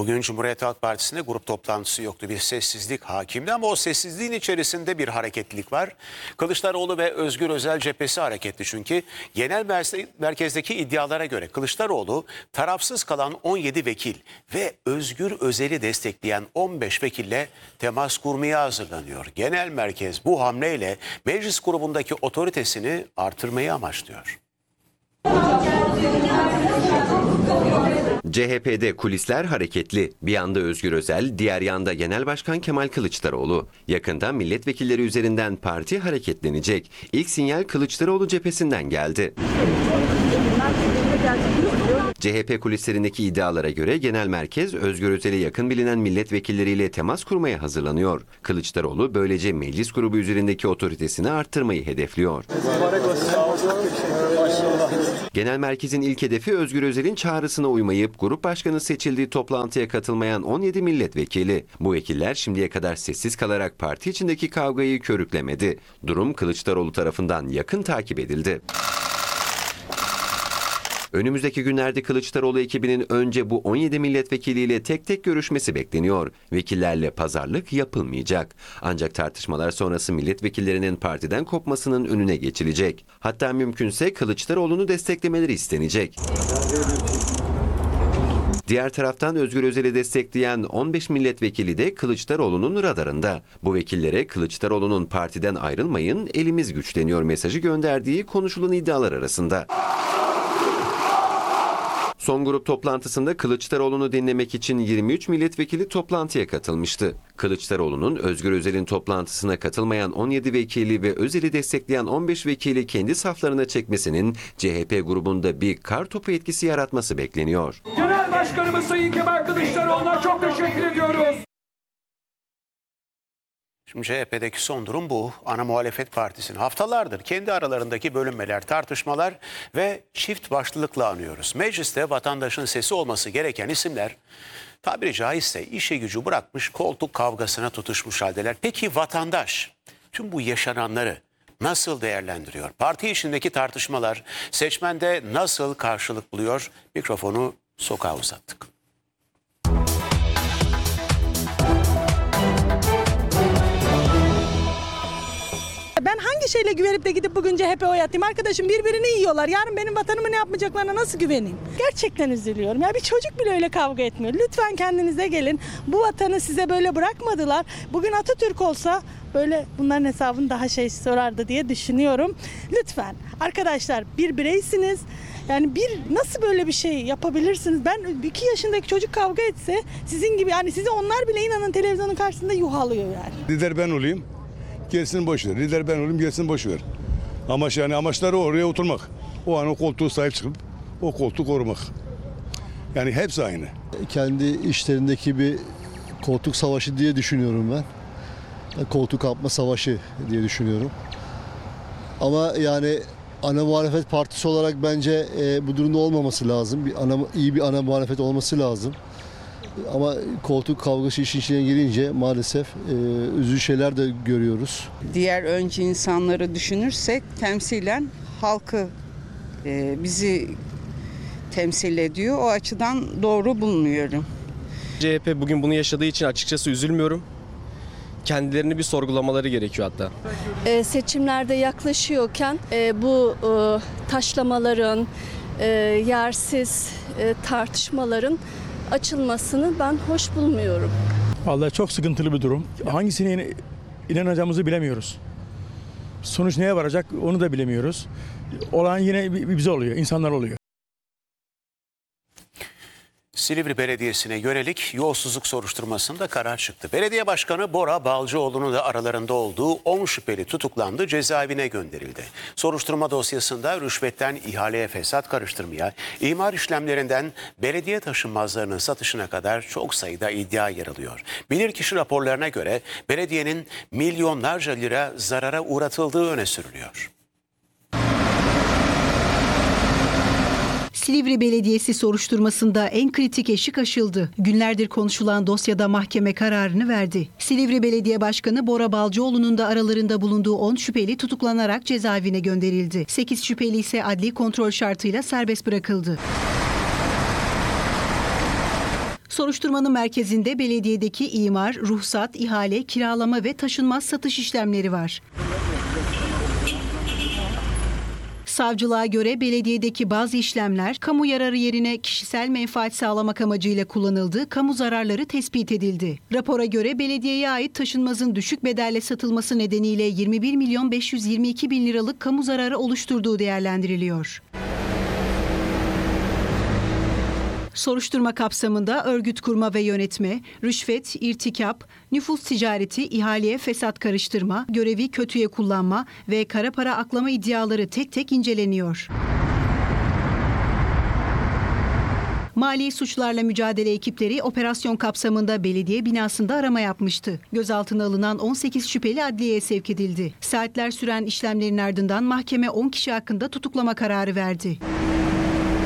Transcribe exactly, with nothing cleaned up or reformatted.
Bugün Cumhuriyet Halk Partisi'nde grup toplantısı yoktu. Bir sessizlik hakimdi ama o sessizliğin içerisinde bir hareketlilik var. Kılıçdaroğlu ve Özgür Özel cephesi hareketli çünkü genel merkezdeki iddialara göre Kılıçdaroğlu tarafsız kalan on yedi vekil ve Özgür Özel'i destekleyen on beş vekille temas kurmaya hazırlanıyor. Genel merkez bu hamleyle meclis grubundaki otoritesini artırmayı amaçlıyor. C H P'de kulisler hareketli. Bir yanda Özgür Özel, diğer yanda Genel Başkan Kemal Kılıçdaroğlu. Yakında milletvekilleri üzerinden parti hareketlenecek. İlk sinyal Kılıçdaroğlu cephesinden geldi. C H P kulislerindeki iddialara göre genel merkez Özgür Özel'e yakın bilinen milletvekilleriyle temas kurmaya hazırlanıyor. Kılıçdaroğlu böylece meclis grubu üzerindeki otoritesini arttırmayı hedefliyor. Genel merkezin ilk hedefi Özgür Özel'in çağrısına uymayıp grup başkanı seçildiği toplantıya katılmayan on yedi milletvekili. Bu vekiller şimdiye kadar sessiz kalarak parti içindeki kavgayı körüklemedi. Durum Kılıçdaroğlu tarafından yakın takip edildi. Önümüzdeki günlerde Kılıçdaroğlu ekibinin önce bu on yedi milletvekiliyle tek tek görüşmesi bekleniyor. Vekillerle pazarlık yapılmayacak. Ancak tartışmalar sonrası milletvekillerinin partiden kopmasının önüne geçilecek. Hatta mümkünse Kılıçdaroğlu'nu desteklemeleri istenecek. Diğer taraftan Özgür Özel'i destekleyen on beş milletvekili de Kılıçdaroğlu'nun radarında. Bu vekillere Kılıçdaroğlu'nun partiden ayrılmayın, elimiz güçleniyor mesajı gönderdiği konuşulan iddialar arasında. Son grup toplantısında Kılıçdaroğlu'nu dinlemek için yirmi üç milletvekili toplantıya katılmıştı. Kılıçdaroğlu'nun Özgür Özel'in toplantısına katılmayan on yedi vekili ve Özel'i destekleyen on beş vekili kendi saflarına çekmesinin C H P grubunda bir kartopu etkisi yaratması bekleniyor. Genel Başkanımız Sayın Kemal Kılıçdaroğlu'na çok teşekkür ediyoruz. Şimdi C H P'deki son durum bu. Ana muhalefet partisinin haftalardır kendi aralarındaki bölünmeler, tartışmalar ve çift başlılıkla anıyoruz. Mecliste vatandaşın sesi olması gereken isimler tabiri caizse işi gücü bırakmış koltuk kavgasına tutuşmuş haldeler. Peki vatandaş tüm bu yaşananları nasıl değerlendiriyor? Parti içindeki tartışmalar seçmende nasıl karşılık buluyor? Mikrofonu sokağa uzattık. Ben hangi şeyle güvenip de gidip bugün C H P oy atayım? Arkadaşım birbirini yiyorlar. Yarın benim vatanımı ne yapmayacaklarına nasıl güveneyim? Gerçekten üzülüyorum. Ya bir çocuk bile öyle kavga etmiyor. Lütfen kendinize gelin. Bu vatanı size böyle bırakmadılar. Bugün Atatürk olsa böyle bunların hesabını daha şey sorardı diye düşünüyorum. Lütfen arkadaşlar bir bireysiniz. Yani bir nasıl böyle bir şey yapabilirsiniz? Ben iki yaşındaki çocuk kavga etse sizin gibi yani size onlar bile inanın televizyonun karşısında yuhalıyor yani. Lider ben olayım. Gerisini boş ver. Lider ben olayım, gerisini boş ver. Amaç yani amaçları oraya oturmak. O an o koltuğu sahip çıkıp o koltuğu korumak. Yani hepsi aynı. Kendi işlerindeki bir koltuk savaşı diye düşünüyorum ben. Koltuk kapma savaşı diye düşünüyorum. Ama yani ana muhalefet partisi olarak bence e, bu durumda olmaması lazım. Bir ana, iyi bir ana muhalefet olması lazım. Ama koltuk kavgası işin içine girince maalesef e, üzücü şeyler de görüyoruz. Diğer önce insanları düşünürsek temsilen halkı e, bizi temsil ediyor. O açıdan doğru bulmuyorum. C H P bugün bunu yaşadığı için açıkçası üzülmüyorum. Kendilerini bir sorgulamaları gerekiyor hatta. E, seçimlerde yaklaşıyorken e, bu e, taşlamaların, e, yersiz e, tartışmaların açılmasını ben hoş bulmuyorum. Vallahi çok sıkıntılı bir durum. Hangisine inanacağımızı bilemiyoruz. Sonuç neye varacak onu da bilemiyoruz. Olan yine bize oluyor, insanlar oluyor. Silivri Belediyesi'ne yönelik yolsuzluk soruşturmasında karar çıktı. Belediye Başkanı Bora Balcıoğlu'nun da aralarında olduğu on şüpheli tutuklandı, cezaevine gönderildi. Soruşturma dosyasında rüşvetten ihaleye fesat karıştırmaya, imar işlemlerinden belediye taşınmazlarının satışına kadar çok sayıda iddia yer alıyor. Bilirkişi raporlarına göre belediyenin milyonlarca lira zarara uğratıldığı öne sürülüyor. Silivri Belediyesi soruşturmasında en kritik eşik aşıldı. Günlerdir konuşulan dosyada mahkeme kararını verdi. Silivri Belediye Başkanı Bora Balcıoğlu'nun da aralarında bulunduğu on şüpheli tutuklanarak cezaevine gönderildi. sekiz şüpheli ise adli kontrol şartıyla serbest bırakıldı. Soruşturmanın merkezinde belediyedeki imar, ruhsat, ihale, kiralama ve taşınmaz satış işlemleri var. Savcılığa göre belediyedeki bazı işlemler kamu yararı yerine kişisel menfaat sağlamak amacıyla kullanıldı, kamu zararları tespit edildi. Rapora göre belediyeye ait taşınmazın düşük bedelle satılması nedeniyle yirmi bir milyon beş yüz yirmi iki bin liralık kamu zararı oluşturduğu değerlendiriliyor. Soruşturma kapsamında örgüt kurma ve yönetme, rüşvet, irtikap, nüfus ticareti, ihaleye fesat karıştırma, görevi kötüye kullanma ve kara para aklama iddiaları tek tek inceleniyor. Mali suçlarla mücadele ekipleri operasyon kapsamında belediye binasında arama yapmıştı. Gözaltına alınan on sekiz şüpheli adliyeye sevk edildi. Saatler süren işlemlerin ardından mahkeme on kişi hakkında tutuklama kararı verdi.